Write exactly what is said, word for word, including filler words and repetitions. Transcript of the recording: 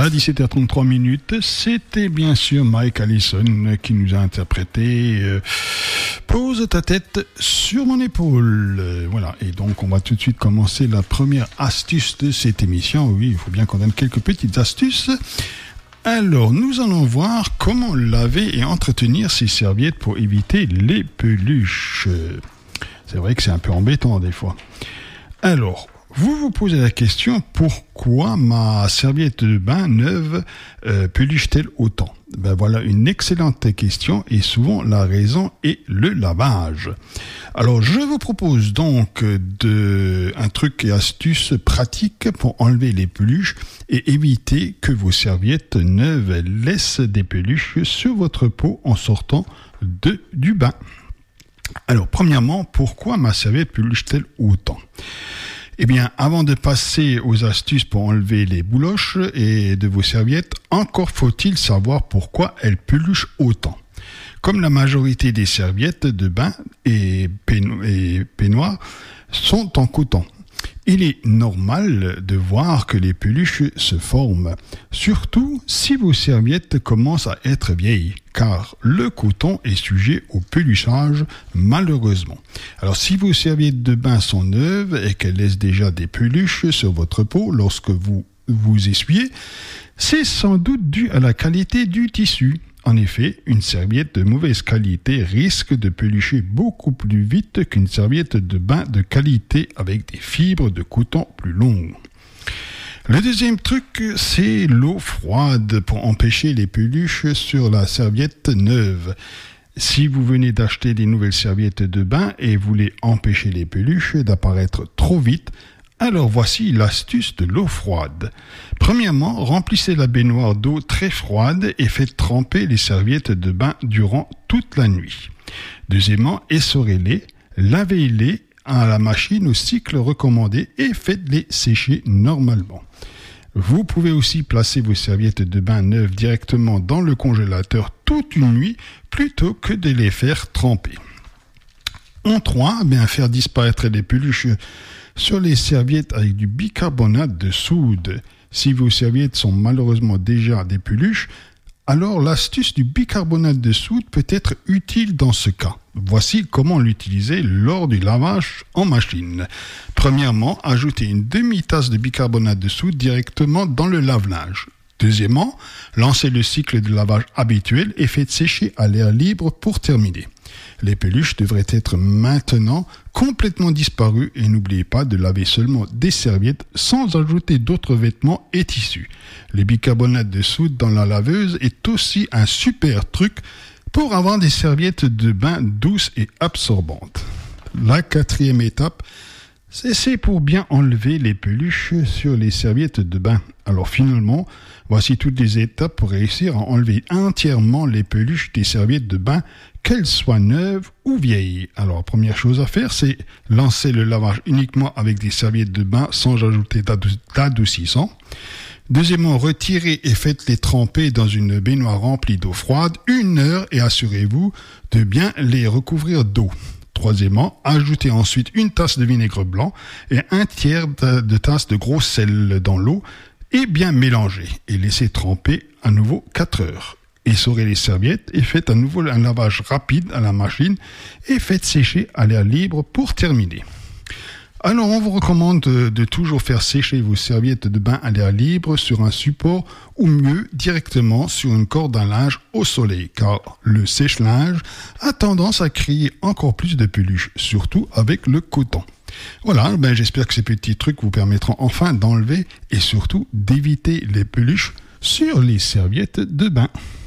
À dix-sept heures trente-trois minutes, c'était bien sûr Mike Allison qui nous a interprété euh, Pose ta tête sur mon épaule. Euh, voilà, et donc on va tout de suite commencer la première astuce de cette émission. Oui, il faut bien qu'on donne quelques petites astuces. Alors, nous allons voir comment laver et entretenir ces serviettes pour éviter les peluches. C'est vrai que c'est un peu embêtant des fois. Alors, vous vous posez la question, pourquoi ma serviette de bain neuve euh, peluche-t-elle autant ? Ben voilà une excellente question et souvent la raison est le lavage. Alors je vous propose donc de, un truc et astuce pratique pour enlever les peluches et éviter que vos serviettes neuves laissent des peluches sur votre peau en sortant de, du bain. Alors premièrement, pourquoi ma serviette peluche-t-elle autant ? Eh bien, avant de passer aux astuces pour enlever les bouloches et de vos serviettes, encore faut-il savoir pourquoi elles peluchent autant. Comme la majorité des serviettes de bain et peignoirs sont en coton, il est normal de voir que les peluches se forment, surtout si vos serviettes commencent à être vieilles, car le coton est sujet au peluchage malheureusement. Alors si vos serviettes de bain sont neuves et qu'elles laissent déjà des peluches sur votre peau lorsque vous vous essuyez, c'est sans doute dû à la qualité du tissu. En effet, une serviette de mauvaise qualité risque de pelucher beaucoup plus vite qu'une serviette de bain de qualité avec des fibres de coton plus longues. Le deuxième truc, c'est l'eau froide pour empêcher les peluches sur la serviette neuve. Si vous venez d'acheter des nouvelles serviettes de bain et voulez empêcher les peluches d'apparaître trop vite, alors voici l'astuce de l'eau froide. Premièrement, remplissez la baignoire d'eau très froide et faites tremper les serviettes de bain durant toute la nuit. Deuxièmement, essorez-les, lavez-les à la machine au cycle recommandé et faites-les sécher normalement. Vous pouvez aussi placer vos serviettes de bain neuves directement dans le congélateur toute une nuit plutôt que de les faire tremper. En trois, bien faire disparaître les peluches sur les serviettes avec du bicarbonate de soude. Si vos serviettes sont malheureusement déjà des peluches, alors l'astuce du bicarbonate de soude peut être utile dans ce cas. Voici comment l'utiliser lors du lavage en machine. Premièrement, ajoutez une demi-tasse de bicarbonate de soude directement dans le lave-linge. Deuxièmement, lancez le cycle de lavage habituel et faites sécher à l'air libre pour terminer. Les peluches devraient être maintenant complètement disparues et n'oubliez pas de laver seulement des serviettes sans ajouter d'autres vêtements et tissus. Le bicarbonate de soude dans la laveuse est aussi un super truc pour avoir des serviettes de bain douces et absorbantes. La quatrième étape, c'est pour bien enlever les peluches sur les serviettes de bain. Alors finalement, voici toutes les étapes pour réussir à enlever entièrement les peluches des serviettes de bain, qu'elles soient neuves ou vieilles. Alors première chose à faire, c'est lancer le lavage uniquement avec des serviettes de bain sans ajouter d'adoucissant. Deuxièmement, retirez et faites-les tremper dans une baignoire remplie d'eau froide une heure et assurez-vous de bien les recouvrir d'eau. Troisièmement, ajoutez ensuite une tasse de vinaigre blanc et un tiers de, de tasse de gros sel dans l'eau et bien mélanger et laissez tremper à nouveau quatre heures. Essorez les serviettes et faites à nouveau un lavage rapide à la machine et faites sécher à l'air libre pour terminer. Alors on vous recommande de, de toujours faire sécher vos serviettes de bain à l'air libre sur un support ou mieux directement sur une corde à linge au soleil car le sèche-linge a tendance à créer encore plus de peluches, surtout avec le coton. Voilà, ben j'espère que ces petits trucs vous permettront enfin d'enlever et surtout d'éviter les peluches sur les serviettes de bain.